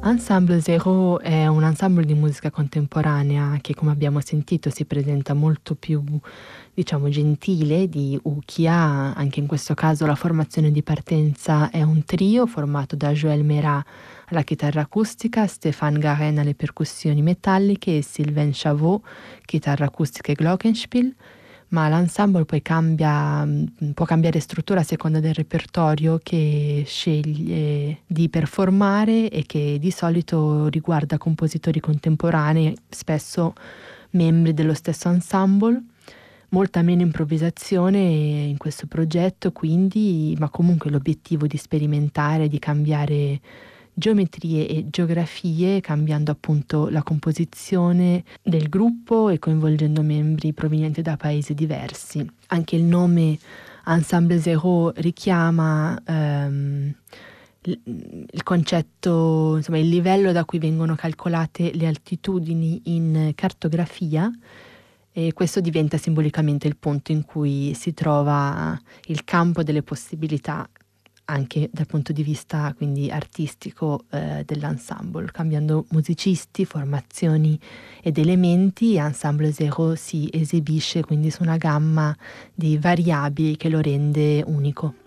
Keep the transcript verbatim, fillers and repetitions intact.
Ensemble Zero è un ensemble di musica contemporanea che, come abbiamo sentito, si presenta molto più, diciamo, gentile di Ukia. Anche in questo caso la formazione di partenza è un trio formato da Joël Merat alla chitarra acustica, Stéphane Garen alle percussioni metalliche e Sylvain Chavot, chitarra acustica e glockenspiel. Ma l'ensemble poi cambia, può cambiare struttura a seconda del repertorio che sceglie di performare e che di solito riguarda compositori contemporanei, spesso membri dello stesso ensemble. Molta meno improvvisazione in questo progetto, quindi, ma comunque l'obiettivo di sperimentare, di cambiare geometrie e geografie, cambiando appunto la composizione del gruppo e coinvolgendo membri provenienti da paesi diversi. Anche il nome Ensemble Zero richiama ehm, il concetto, insomma il livello da cui vengono calcolate le altitudini in cartografia, e questo diventa simbolicamente il punto in cui si trova il campo delle possibilità anche dal punto di vista quindi artistico eh, dell'ensemble. Cambiando musicisti, formazioni ed elementi, Ensemble Zero si esibisce quindi su una gamma di variabili che lo rende unico.